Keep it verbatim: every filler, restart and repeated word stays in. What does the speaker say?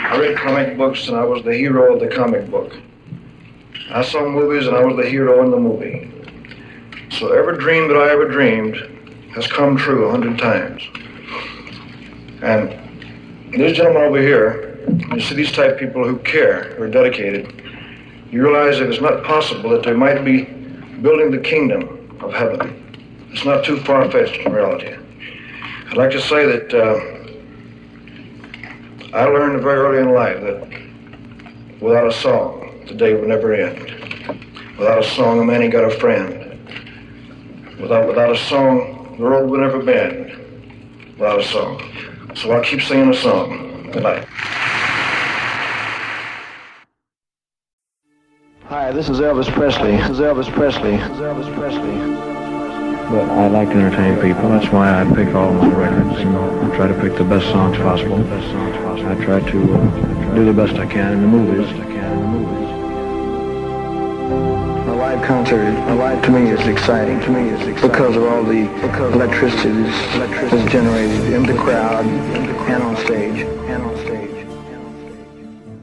I read comic books and I was the hero of the comic book. I saw movies and I was the hero in the movie. So every dream that I ever dreamed has come true a hundred times. And this gentleman over here, you see these type of people who care, who are dedicated, you realize that it's not possible that they might be building the kingdom of heaven. It's not too far-fetched in reality. I'd like to say that uh, I learned very early in life that without a song, the day would never end. Without a song, a man ain't got a friend. Without, without a song, the road would never bend. Without a song. So I'll keep singing a song. Good night. Hi, this is Elvis Presley. This is Elvis Presley. This is Elvis Presley. But I like to entertain people. That's why I pick all my records. And I try to pick the best songs possible. I try to uh, do the best I can in the movies. A live concert, a live to me is exciting. To me is exciting because of all the because electricity is generated in the crowd and on stage. And on stage.